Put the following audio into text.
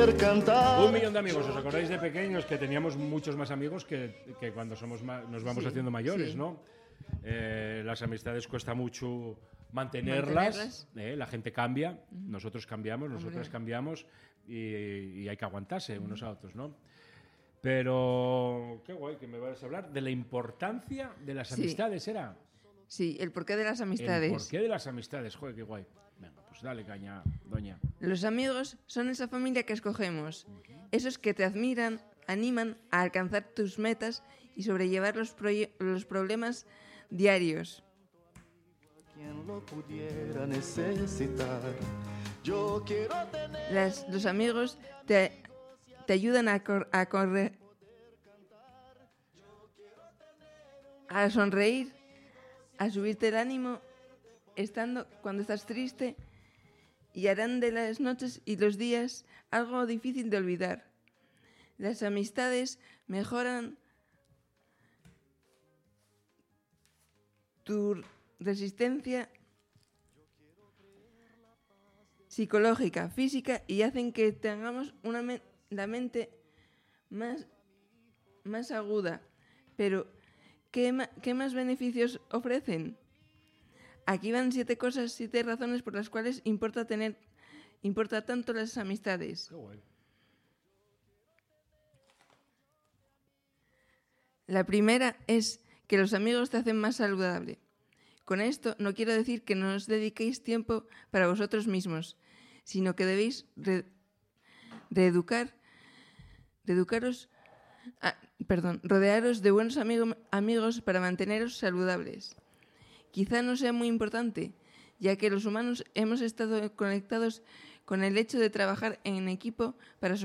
Un millón de amigos. ¿Os acordáis de pequeños que teníamos muchos más amigos que cuando nos vamos haciendo mayores, ¿no? Las amistades cuesta mucho mantenerlas. La gente cambia, nosotros cambiamos, nosotras cambiamos y hay que aguantarse unos a otros, ¿no? Pero qué guay que me vas a hablar de la importancia de las amistades, ¿era? Sí, el porqué de las amistades. El porqué de las amistades, joder, qué guay. Venga, pues dale caña, doña. Los amigos son esa familia que escogemos, esos que te admiran, animan a alcanzar tus metas y sobrellevar los problemas diarios. Los amigos te ayudan a sonreír, a subirte el ánimo cuando estás triste, y harán de las noches y los días algo difícil de olvidar. Las amistades mejoran tu resistencia psicológica, física, y hacen que tengamos la mente más aguda. Pero, ¿qué más beneficios ofrecen? Aquí van 7 razones por las cuales importa tanto las amistades. Qué guay. La primera es que los amigos te hacen más saludable. Con esto no quiero decir que no os dediquéis tiempo para vosotros mismos, sino que debéis rodearos de buenos amigos para manteneros saludables. Quizá no sea muy importante, ya que los humanos hemos estado conectados con el hecho de trabajar en equipo para